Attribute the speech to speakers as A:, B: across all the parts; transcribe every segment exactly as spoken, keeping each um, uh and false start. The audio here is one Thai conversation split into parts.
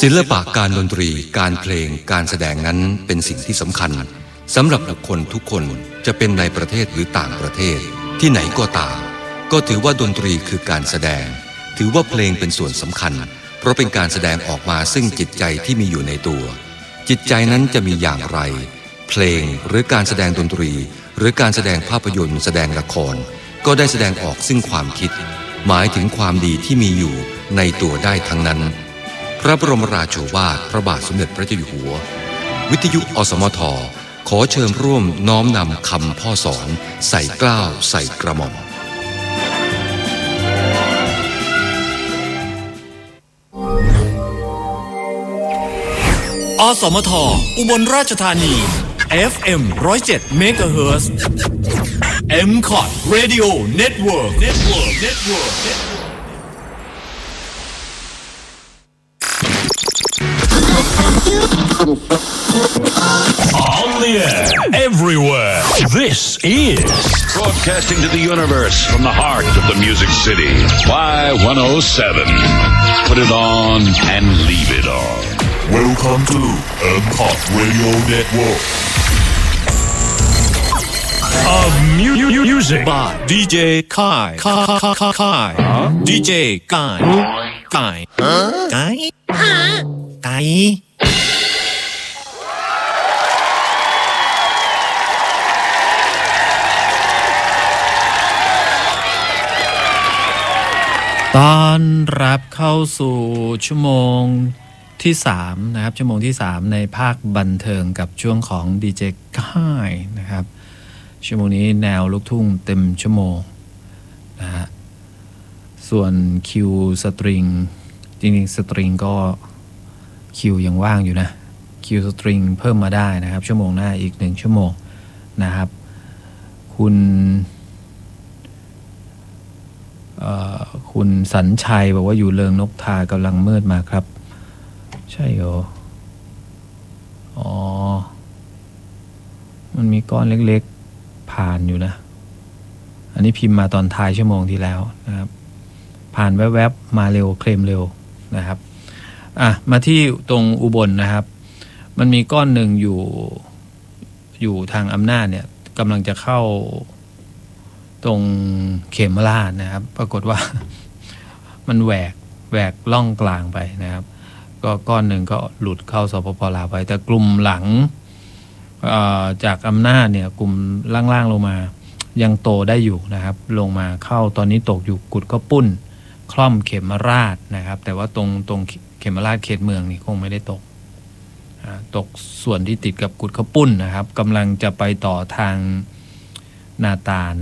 A: ศิลปะการดนตรีการเพลงการแสดงนั้นเป็นสิ่งที่สำคัญสำหรับบุคคลทุกคนจะเป็นในประเทศหรือต่างประเทศที่ไหนก็ตามก็ถือว่าดนตรีคือการแสดงถือว่าเพลงเป็นส่วนสำคัญเพราะเป็นการแสดงออกมาซึ่งจิตใจที่มีอยู่ในตัวจิตใจนั้นจะมีอย่างไรเพลงหรือการแสดงดนตรีหรือการแสดงภาพยนตร์แสดงละครก็ได้แสดงออกซึ่งความคิดหมายถึงความดีที่มีอยู่ในตัวได้ทั้งนั้นพระบรมราโชวาทพระบาทสมเด็จพระเจ้าอยู่หัววิทยุอสมทขอเชิญร่วมน้อมนำคำพ่อสอนใส่เกล้าใส่กระหม่อม
B: อสมทอุบลราชธานี เอฟ เอ็ม หนึ่งศูนย์เจ็ด เมกะเฮิรตซ์ เอ็ม คอท Radio Network Network Network
C: On the air, everywhere. This is
D: broadcasting to the universe from the heart of the Music City. Y one oh seven. Put it on and leave it on.
C: Welcome to M C O T Radio Network. Of mu- music
B: by ดี เจ Kai Kai Kai Kai ดี เจ Kai Kai Kai Kaiต้อนรับเข้าสู่ชั่วโมงที่สามนะครับชั่วโมงที่สามในภาคบันเทิงกับช่วงของดีเจค่ายนะครับชั่วโมงนี้แนวลูกทุ่งเต็มชั่วโมงนะฮะส่วนคิวสตริงจริงๆสตริงก็คิวยังว่างอยู่นะคิวสตริงเพิ่มมาได้นะครับชั่วโมงหน้าอีกหนึ่งชั่วโมงนะครับคุณคุณสัญชัยบอกว่าอยู่เริงนกทากำลังมืดมาครับใช่เหรออ๋อมันมีก้อนเล็กๆผ่านอยู่นะอันนี้พิมพ์มาตอนท้ายชั่วโมงที่แล้วนะครับผ่านแวบๆมาเร็วเคลมเร็วนะครับอ่ะมาที่ตรงอุบลนะครับมันมีก้อนหนึ่งอยู่อยู่ทางอำนาจเนี่ยกำลังจะเข้าตรงเขมราชนะครับปรากฏว่ามันแหวกแหวกล่องกลางไปนะครับก็ก้อนหนึ่งก็หลุดเข้าสปปลาวไปแต่กลุ่มหลังจากอำนาจเนี่ยกลุ่มล่างๆลงมายังโตได้อยู่นะครับลงมาเข้าตอนนี้ตกอยู่กุดก็ปุ้นคล่อมเขมราชนะครับแต่ว่าตรงตรงเขมราชเขตเมืองนี่คงไม่ได้ตกตกส่วนที่ติดกับกุดข้าวปุ้นนะครับกำลังจะไปต่อทางนาตาล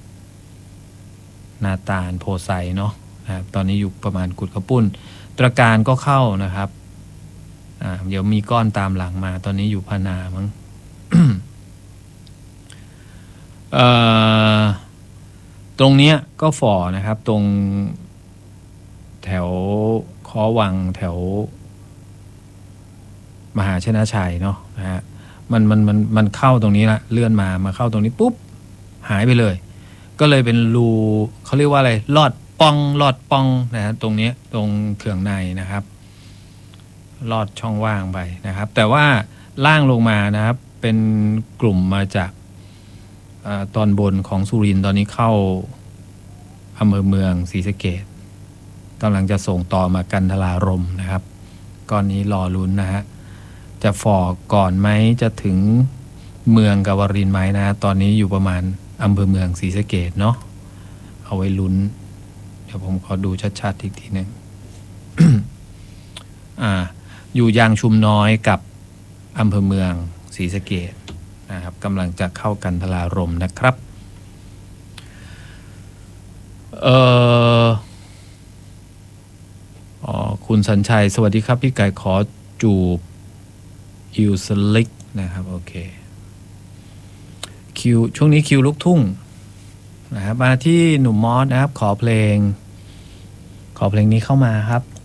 B: นาตาลโพไซเนาะนะครับตอนนี้อยู่ประมาณกุดข้าวปุ้นตระการก็เข้านะครับอ่าเดี๋ยวมีก้อนตามหลังมาตอนนี้อยู่พะนามั้ง เอ่อตรงเนี้ยก็ฝ่อนะครับตรงแถวคอวังแถวมหาชนะชัยเนาะนะฮะมันมันมันมันเข้าตรงนี้ละเลื่อนมามาเข้าตรงนี้ปุ๊บหายไปเลยก็เลยเป็นรูเขาเรียกว่าอะไรลอดป่องลอดป่องนะฮะตรงนี้ตรงเขื่องในนะครับลอดช่องว่างไปนะครับแต่ว่าล่างลงมานะครับเป็นกลุ่มมาจากอตอนบนของสุรินทร์ตอนนี้เข้าอำเภอเมืองศรีสะเกษกำลังจะส่งต่อมากันทลารมนะครับก้อนนี้รอลุ้นนะฮะจะฝ่อก่อนไหมจะถึงเมืองกวรินทร์ไหมนะตอนนี้อยู่ประมาณอำเภอเมืองศรีสะเกษเนาะเอาไว้ลุ้นเดี๋ยวผมขอดูชัดๆอีกทีหนึ่ง อ่าอยู่ยางชุมน้อยกับอำเภอเมืองศรีสะเกษนะครับกำลังจะเข้ากันทลารมนะครับเอ่ออ๋อคุณสัญชัยสวัสดีครับพี่ไก่ขอจูบอิวสลิกนะครับโอเคคิวช่วงนี้คิวลูกทุ่งนะครับมาที่หนุ่มมอสนะครับขอเพลงขอเพลงนี้เข้ามาครับ